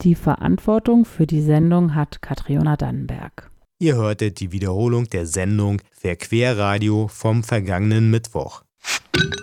Die Verantwortung für die Sendung hat Katriona Dannenberg. Ihr hörtet die Wiederholung der Sendung Verquerradio vom vergangenen Mittwoch.